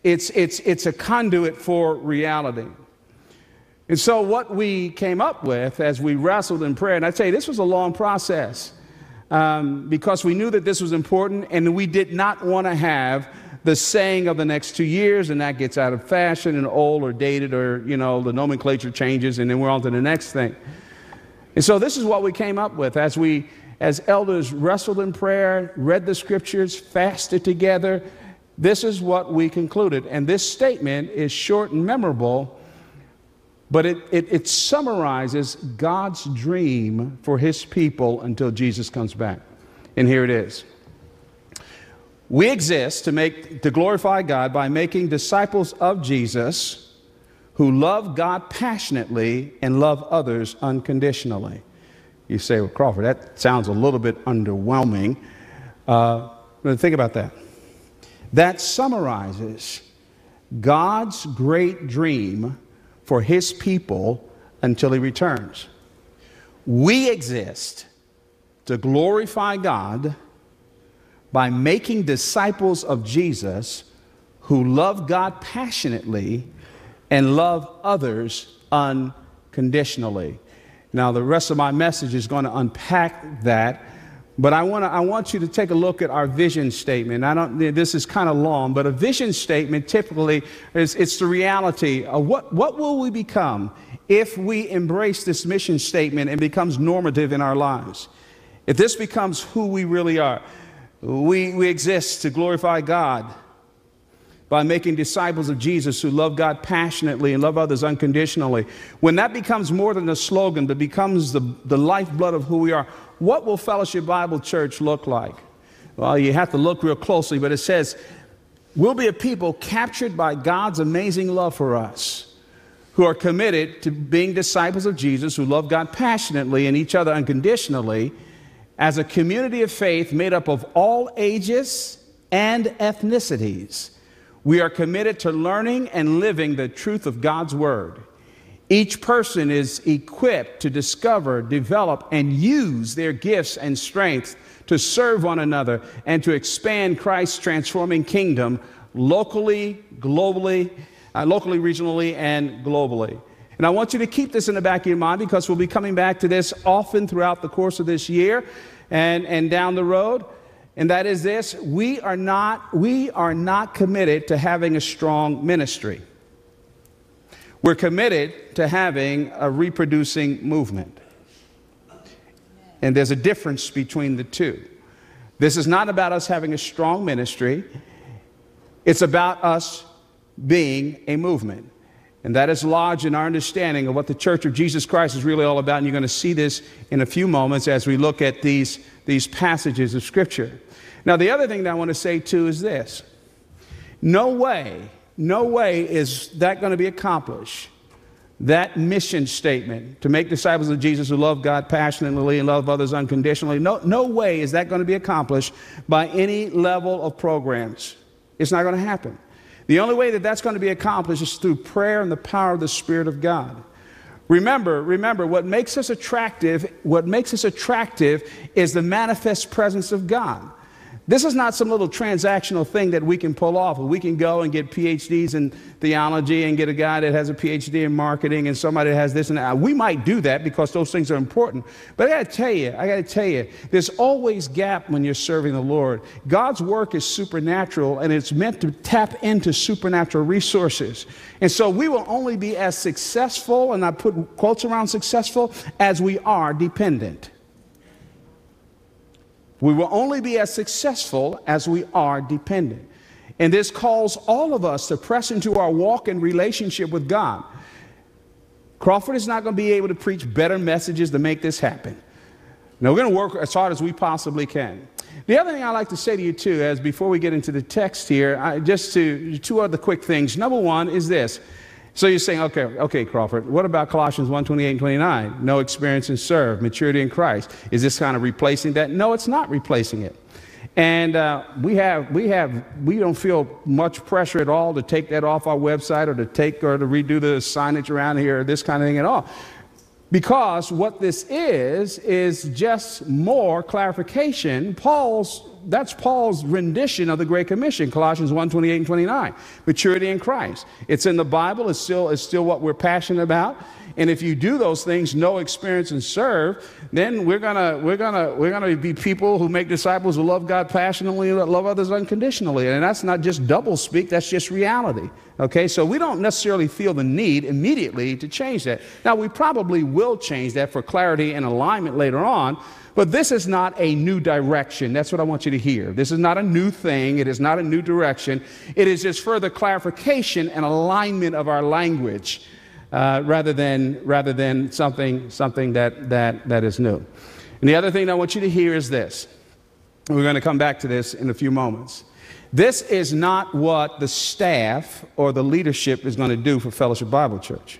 it's a conduit for reality. And so what we came up with as we wrestled in prayer, and I tell you, this was a long process because we knew that this was important, and we did not want to have the saying of the next 2 years, and that gets out of fashion and old or dated, or, you know, the nomenclature changes, and then we're on to the next thing. And so this is what we came up with as elders wrestled in prayer, read the scriptures, fasted together. This is what we concluded. And this statement is short and memorable, but it summarizes God's dream for his people until Jesus comes back. And here it is. We exist to glorify God by making disciples of Jesus who love God passionately and love others unconditionally. You say, well, Crawford, that sounds a little bit underwhelming. But think about that. That summarizes God's great dream for his people until he returns. We exist to glorify God by making disciples of Jesus who love God passionately and love others unconditionally. Now, the rest of my message is going to unpack that, but I want you to take a look at our vision statement. This is kind of long, but a vision statement typically it's the reality of what will we become if we embrace this mission statement and becomes normative in our lives. If this becomes who we really are. We exist to glorify God by making disciples of Jesus who love God passionately and love others unconditionally. When that becomes more than a slogan, but becomes the lifeblood of who we are, what will Fellowship Bible Church look like? Well, you have to look real closely, but it says, we'll be a people captured by God's amazing love for us, who are committed to being disciples of Jesus, who love God passionately and each other unconditionally, as a community of faith made up of all ages and ethnicities. We are committed to learning and living the truth of God's word. Each person is equipped to discover, develop, and use their gifts and strengths to serve one another and to expand Christ's transforming kingdom locally, regionally, and globally. And I want you to keep this in the back of your mind, because we'll be coming back to this often throughout the course of this year and down the road. And that is this: we are not committed to having a strong ministry. We're committed to having a reproducing movement. And there's a difference between the two. This is not about us having a strong ministry. It's about us being a movement. And that is lodged in our understanding of what the Church of Jesus Christ is really all about. And you're going to see this in a few moments as we look at these passages of Scripture. Now, the other thing that I want to say, too, is this. No way is that going to be accomplished. That mission statement, to make disciples of Jesus who love God passionately and love others unconditionally, no way is that going to be accomplished by any level of programs. It's not going to happen. The only way that that's going to be accomplished is through prayer and the power of the Spirit of God. Remember, what makes us attractive is the manifest presence of God. This is not some little transactional thing that we can pull off. We can go and get PhDs in theology and get a guy that has a PhD in marketing and somebody that has this and that. We might do that because those things are important. But I got to tell you, there's always gap when you're serving the Lord. God's work is supernatural, and it's meant to tap into supernatural resources. And so we will only be as successful, and I put quotes around successful, as we are dependent. We will only be as successful as we are dependent. And this calls all of us to press into our walk and relationship with God. Crawford is not going to be able to preach better messages to make this happen. Now, we're going to work as hard as we possibly can. The other thing I'd like to say to you, too, as before we get into the text here, two other quick things. Number one is this. So you're saying, okay, Crawford, what about Colossians 1:28 and 29? No experience and serve, maturity in Christ. Is this kind of replacing that? No, it's not replacing it. And we don't feel much pressure at all to take that off our website or to redo the signage around here or this kind of thing at all. Because what this is just more clarification. Paul's Paul's rendition of the Great Commission, Colossians 1:28 and 29. Maturity in Christ. It's in the Bible. It's still what we're passionate about. And if you do those things, know, experience, and serve, then we're gonna be people who make disciples who love God passionately and love others unconditionally. And that's not just double speak, that's just reality. Okay, so we don't necessarily feel the need immediately to change that. Now, we probably will change that for clarity and alignment later on, but this is not a new direction. That's what I want you to hear. This is not a new thing. It is not a new direction. It is just further clarification and alignment of our language. Rather than something that is new. And the other thing I want you to hear is this. We're going to come back to this in a few moments. This is not what the staff or the leadership is going to do for Fellowship Bible Church.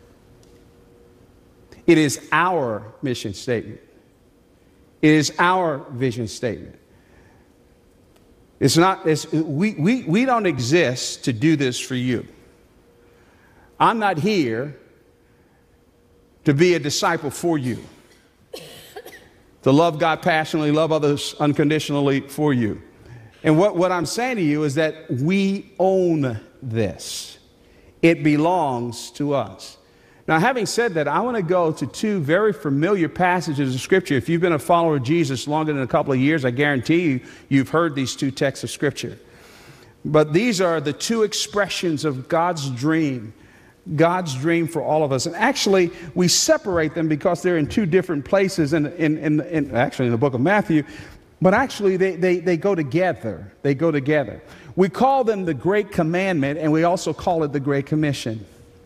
It is our mission statement. It is our vision statement. We don't exist to do this for you. I'm not here to be a disciple for you, to love God passionately, love others unconditionally for you. And what I'm saying to you is that we own this. It belongs to us. Now, having said that, I want to go to two very familiar passages of Scripture. If you've been a follower of Jesus longer than a couple of years, I guarantee you've heard these two texts of Scripture. But these are the two expressions of God's dream for all of us. And actually, we separate them because they're in two different places in the book of Matthew. But actually, they go together. They go together. We call them the Great Commandment, and we also call it the Great Commission.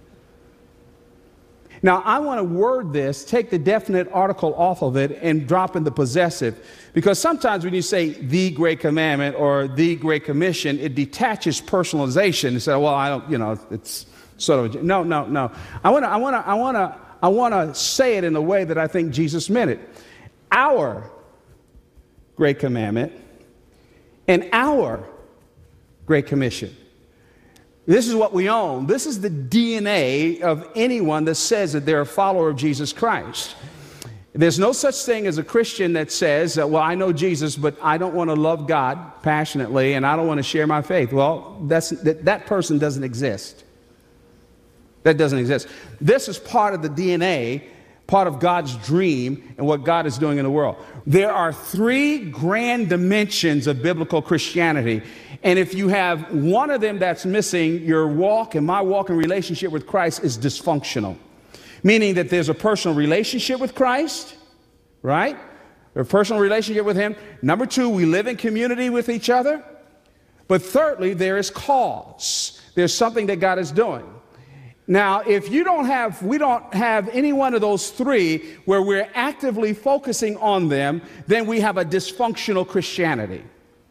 Now, I want to word this, take the definite article off of it, and drop in the possessive. Because sometimes when you say the Great Commandment or the Great Commission, it detaches personalization. And say, well, I don't, it's sort of, no. I want to say it in a way that I think Jesus meant it. Our Great Commandment and our Great Commission. This is what we own. This is the DNA of anyone that says that they're a follower of Jesus Christ. There's no such thing as a Christian that says, well, I know Jesus, but I don't want to love God passionately and I don't want to share my faith. Well, that person doesn't exist. That doesn't exist. This is part of the DNA, part of God's dream and what God is doing in the world. There are three grand dimensions of biblical Christianity. And if you have one of them that's missing, your walk and my walk and relationship with Christ is dysfunctional. Meaning that there's a personal relationship with Christ, right? A personal relationship with Him. Number two, we live in community with each other. But thirdly, there is cause. There's something that God is doing. Now, if we don't have any one of those three where we're actively focusing on them, then we have a dysfunctional Christianity.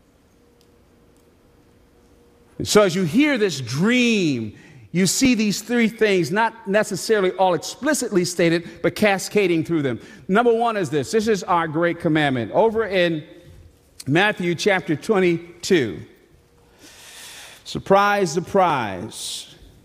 So as you hear this dream, you see these three things, not necessarily all explicitly stated, but cascading through them. Number one is this. This is our great commandment. Over in Matthew chapter 22. Surprise, surprise.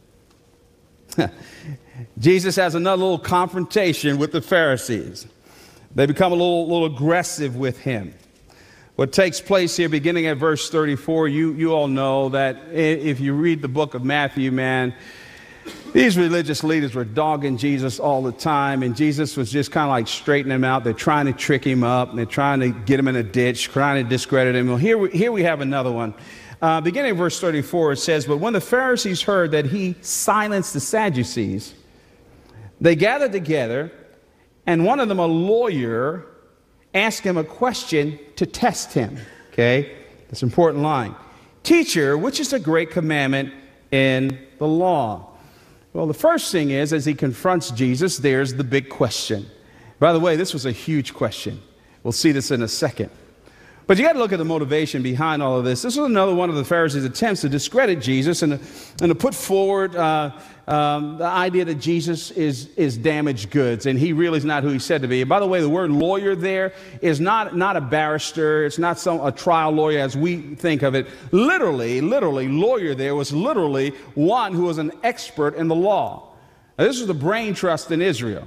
Jesus has another little confrontation with the Pharisees. They become a little aggressive with him. What takes place here, beginning at verse 34, you all know that if you read the book of Matthew, man, these religious leaders were dogging Jesus all the time, and Jesus was just kind of like straightening him out. They're trying to trick him up, and they're trying to get him in a ditch, trying to discredit him. Well, here we have another one. Beginning of verse 34, it says, "But when the Pharisees heard that he silenced the Sadducees, they gathered together, and one of them, a lawyer, asked him a question to test him." Okay, that's an important line. "Teacher, which is the great commandment in the law?" Well, the first thing is, as he confronts Jesus, there's the big question. By the way, this was a huge question. We'll see this in a second. But you got to look at the motivation behind all of this. This was another one of the Pharisees' attempts to discredit Jesus and to put forward the idea that Jesus is damaged goods, and he really is not who he's said to be. And by the way, the word lawyer there is not a barrister. It's not a trial lawyer as we think of it. Literally, lawyer there was literally one who was an expert in the law. Now, this was the brain trust in Israel.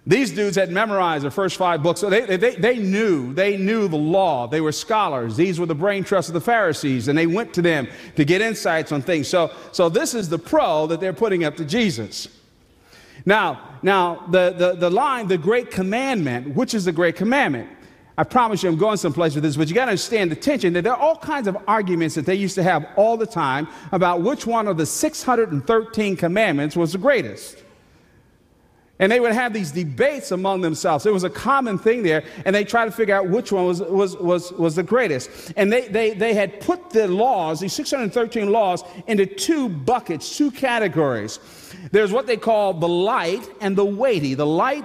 These dudes had memorized the first 5 books, so they knew the law. They were scholars. These were the brain trusts of the Pharisees, and they went to them to get insights on things. So this is the pro that they're putting up to Jesus. Now the line, the great commandment, which is the great commandment? I promise you I'm going someplace with this, but you got to understand the tension that there are all kinds of arguments that they used to have all the time about which one of the 613 commandments was the greatest. And they would have these debates among themselves. It was a common thing there, and they tried to figure out which one was the greatest. And they had put the laws, these 613 laws, into 2 buckets, 2 categories. There's what they call the light and the weighty. The light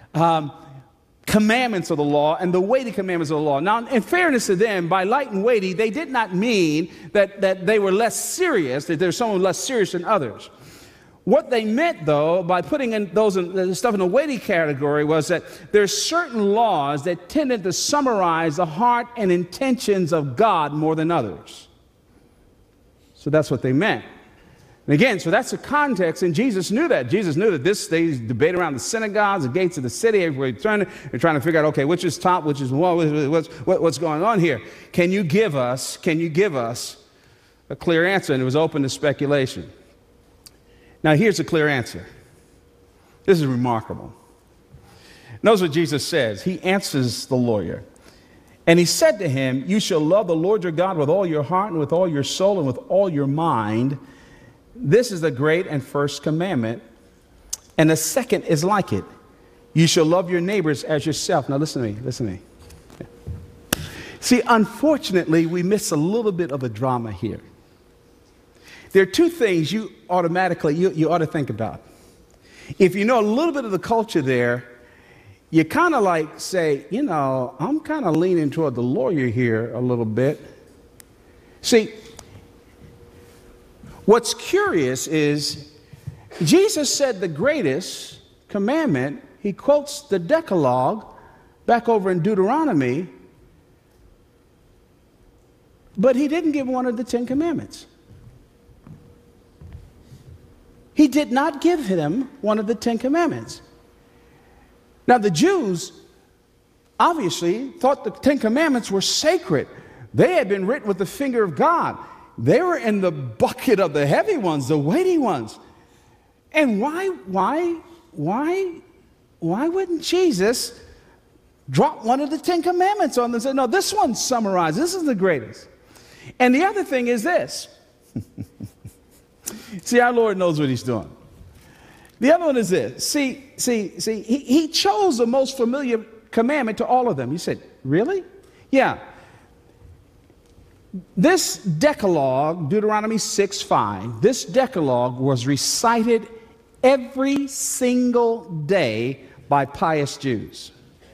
commandments of the law and the weighty commandments of the law. Now, in fairness to them, by light and weighty, they did not mean that they were less serious, that there's someone less serious than others. What they meant, though, by putting in the stuff in the weighty category was that there's certain laws that tended to summarize the heart and intentions of God more than others. So that's what they meant. And again, so that's the context, and Jesus knew that. Jesus knew that they debate around the synagogues, the gates of the city, everybody turning, they're trying to figure out, okay, which is top, which is what's going on here? Can you give us a clear answer? And it was open to speculation. Now, here's a clear answer. This is remarkable. Notice what Jesus says. He answers the lawyer. And he said to him, you shall love the Lord your God with all your heart and with all your soul and with all your mind. This is the great and first commandment. And the second is like it. You shall love your neighbors as yourself. Now, listen to me. See, unfortunately, we miss a little bit of the drama here. There are 2 things you ought to think about. If you know a little bit of the culture there, you kind of like say, I'm kind of leaning toward the lawyer here a little bit. See, what's curious is Jesus said the greatest commandment, he quotes the Decalogue back over in Deuteronomy, but he didn't give one of the 10 commandments. He did not give him one of the 10 commandments. Now, the Jews obviously thought the 10 commandments were sacred. They had been written with the finger of God. They were in the bucket of the heavy ones, the weighty ones. And why wouldn't Jesus drop one of the 10 commandments on them and say, no, this one's summarized. This is the greatest. And the other thing is this. See, our Lord knows what he's doing. The other one is this. See, he chose the most familiar commandment to all of them. He said, really? Yeah. This Decalogue, Deuteronomy 6:5, this Decalogue was recited every single day by pious Jews.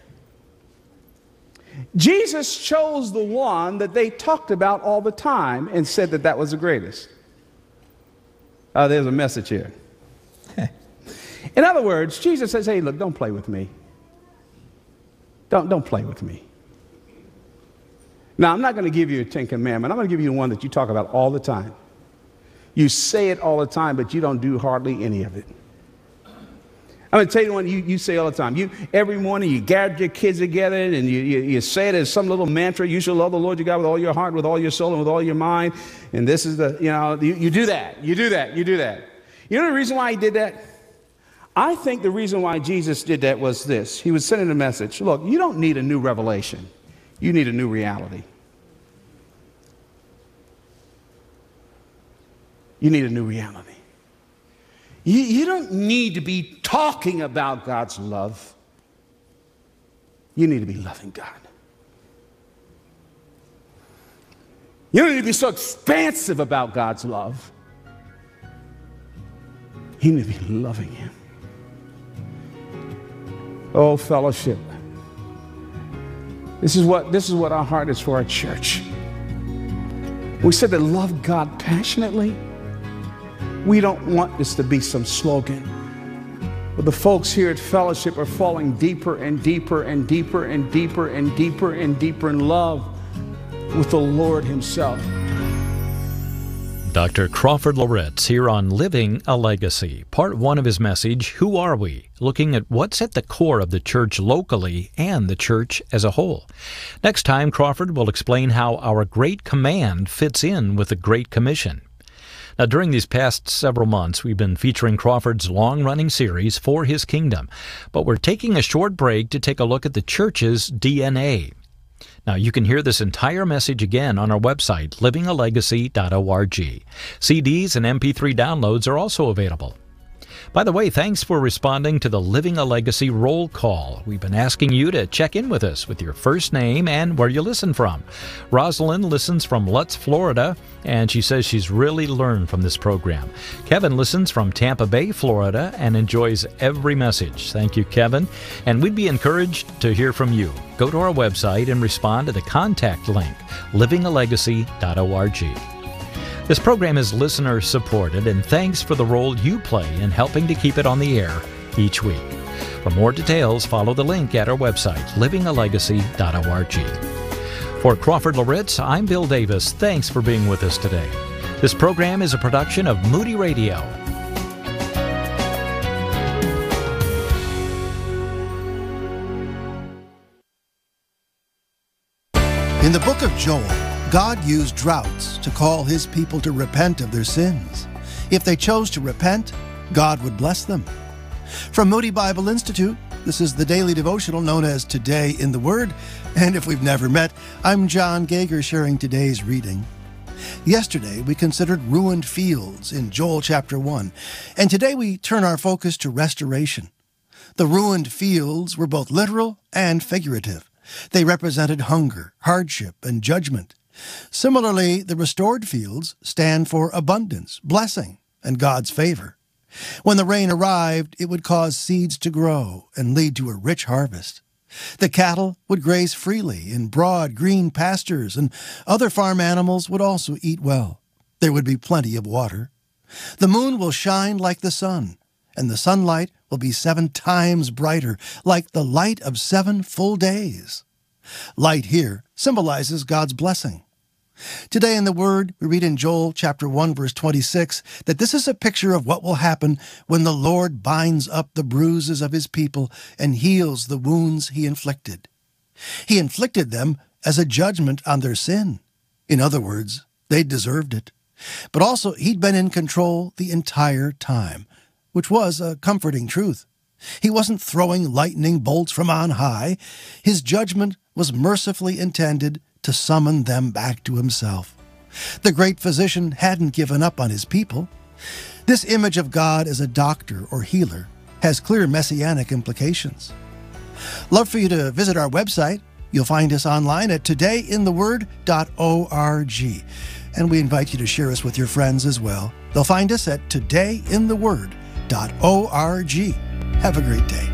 Jesus chose the one that they talked about all the time and said that was the greatest. There's a message here. In other words, Jesus says, hey, look, don't play with me. Don't play with me. Now, I'm not going to give you a 10 commandment. I'm going to give you one that you talk about all the time. You say it all the time, but you don't do hardly any of it. I'm going to tell you one you say all the time. Every morning you gather your kids together and you say it as some little mantra. You shall love the Lord your God with all your heart, with all your soul, and with all your mind. And this is you do that. You do that. You do that. You know the reason why he did that? I think the reason why Jesus did that was this. He was sending a message. Look, you don't need a new revelation. You need a new reality. You need a new reality. You don't need to be talking about God's love. You need to be loving God. You don't need to be so expansive about God's love. You need to be loving Him. Oh, fellowship. This is what our heart is for our church. We said to love God passionately. We don't want this to be some slogan. But the folks here at Fellowship are falling deeper and deeper and deeper and deeper and deeper and deeper in love with the Lord Himself. Dr. Crawford Loritts here on Living a Legacy, part one of his message, Who Are We? Looking at what's at the core of the church locally and the church as a whole. Next time, Crawford will explain how our Great Command fits in with the Great Commission. Now, during these past several months, we've been featuring Crawford's long-running series, For His Kingdom, but we're taking a short break to take a look at the church's DNA. Now, you can hear this entire message again on our website, livingalegacy.org. CDs and MP3 downloads are also available. By the way, thanks for responding to the Living a Legacy roll call. We've been asking you to check in with us with your first name and where you listen from. Rosalind listens from Lutz, Florida, and she says she's really learned from this program. Kevin listens from Tampa Bay, Florida, and enjoys every message. Thank you, Kevin. And we'd be encouraged to hear from you. Go to our website and respond to the contact link, livingalegacy.org. This program is listener-supported, and thanks for the role you play in helping to keep it on the air each week. For more details, follow the link at our website, livingalegacy.org. For Crawford Loritts, I'm Bill Davis. Thanks for being with us today. This program is a production of Moody Radio. In the book of Joel, God used droughts to call his people to repent of their sins. If they chose to repent, God would bless them. From Moody Bible Institute, this is the daily devotional known as Today in the Word. And if we've never met, I'm John Gager sharing today's reading. Yesterday, we considered ruined fields in Joel chapter 1. And today we turn our focus to restoration. The ruined fields were both literal and figurative. They represented hunger, hardship, and judgment. Similarly, the restored fields stand for abundance, blessing, and God's favor. When the rain arrived, it would cause seeds to grow and lead to a rich harvest. The cattle would graze freely in broad green pastures, and other farm animals would also eat well. There would be plenty of water. The moon will shine like the sun, and the sunlight will be 7 times brighter, like the light of 7 full days. Light here symbolizes God's blessing. Today in the Word, we read in Joel chapter 1, verse 26, that this is a picture of what will happen when the Lord binds up the bruises of his people and heals the wounds he inflicted. He inflicted them as a judgment on their sin. In other words, they deserved it. But also, he'd been in control the entire time, which was a comforting truth. He wasn't throwing lightning bolts from on high. His judgment was mercifully intended to summon them back to himself. The great physician hadn't given up on his people. This image of God as a doctor or healer has clear messianic implications. Love for you to visit our website. You'll find us online at todayintheword.org. And we invite you to share us with your friends as well. They'll find us at todayintheword.org. Have a great day.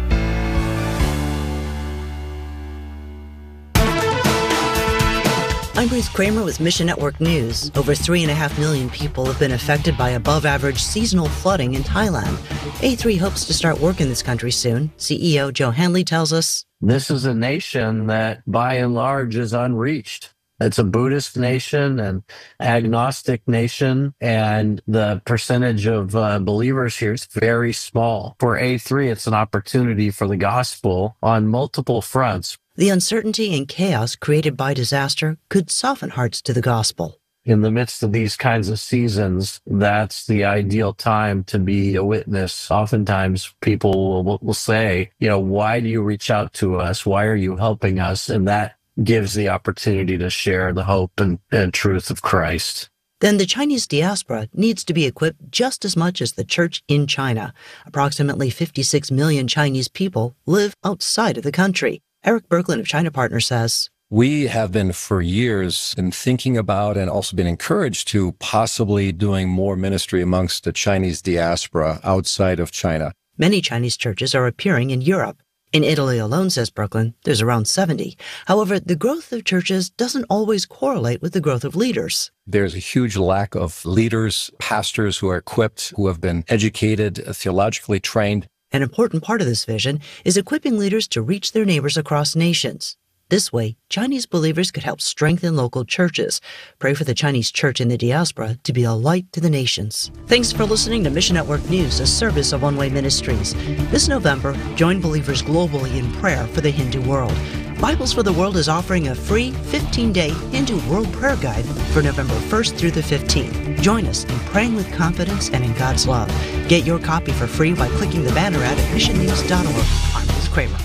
I'm Ruth Kramer with Mission Network News. Over 3.5 million people have been affected by above-average seasonal flooding in Thailand. A3 hopes to start work in this country soon. CEO Joe Hanley tells us, this is a nation that, by and large, is unreached. It's a Buddhist nation and agnostic nation, and the percentage of believers here is very small. For A3, it's an opportunity for the gospel on multiple fronts. The uncertainty and chaos created by disaster could soften hearts to the gospel. In the midst of these kinds of seasons, that's the ideal time to be a witness. Oftentimes, people will say, why do you reach out to us? Why are you helping us? And that gives the opportunity to share the hope and truth of Christ. Then the Chinese diaspora needs to be equipped just as much as the church in China. Approximately 56 million Chinese people live outside of the country. Eric Berglund of China Partner says, we have been for years been thinking about and also been encouraged to possibly doing more ministry amongst the Chinese diaspora outside of China. Many Chinese churches are appearing in Europe. In Italy alone, says Berglund, there's around 70. However, the growth of churches doesn't always correlate with the growth of leaders. There's a huge lack of leaders, pastors who are equipped, who have been educated, theologically trained. An important part of this vision is equipping leaders to reach their neighbors across nations. This way, Chinese believers could help strengthen local churches. Pray for the Chinese church in the diaspora to be a light to the nations. Thanks for listening to Mission Network News, a service of One Way Ministries. This November, join believers globally in prayer for the Hindu world. Bibles for the World is offering a free 15-day Hindu World Prayer Guide for November 1st through the 15th. Join us in praying with confidence and in God's love. Get your copy for free by clicking the banner ad at missionnews.org. I'm Bruce Kramer.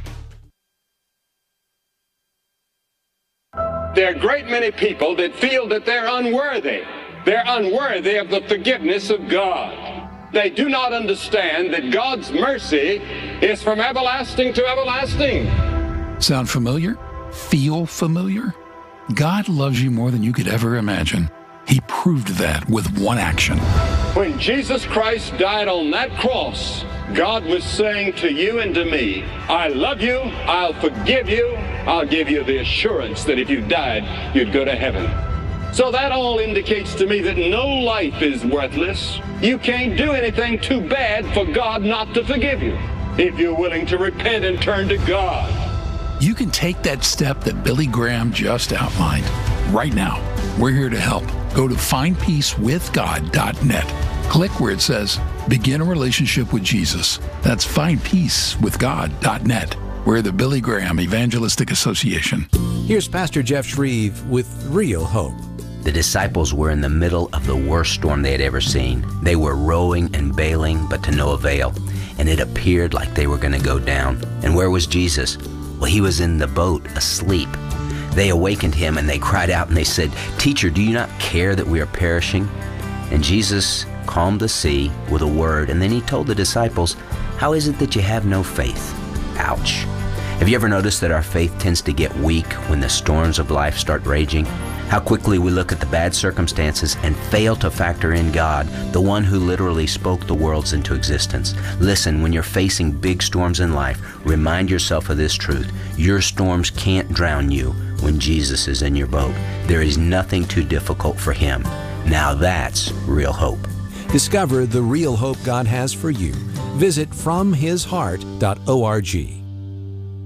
There are a great many people that feel that they're unworthy. They're unworthy of the forgiveness of God. They do not understand that God's mercy is from everlasting to everlasting. Sound familiar? Feel familiar? God loves you more than you could ever imagine. He proved that with one action. When Jesus Christ died on that cross, God was saying to you and to me, I love you, I'll forgive you, I'll give you the assurance that if you died, you'd go to heaven. So that all indicates to me that no life is worthless. You can't do anything too bad for God not to forgive you, if you're willing to repent and turn to God. You can take that step that Billy Graham just outlined. Right now, we're here to help. Go to findpeacewithgod.net. Click where it says, Begin a Relationship with Jesus. That's findpeacewithgod.net. We're the Billy Graham Evangelistic Association. Here's Pastor Jeff Shreve with Real Hope. The disciples were in the middle of the worst storm they had ever seen. They were rowing and bailing, but to no avail. And it appeared like they were going to go down. And where was Jesus? Well, he was in the boat, asleep. They awakened him and they cried out and they said, Teacher, do you not care that we are perishing? And Jesus calmed the sea with a word, and then he told the disciples, How is it that you have no faith? Ouch. Have you ever noticed that our faith tends to get weak when the storms of life start raging? How quickly we look at the bad circumstances and fail to factor in God, the one who literally spoke the worlds into existence. Listen, when you're facing big storms in life, remind yourself of this truth. Your storms can't drown you when Jesus is in your boat. There is nothing too difficult for him. Now that's real hope. Discover the real hope God has for you. Visit FromHisHeart.org.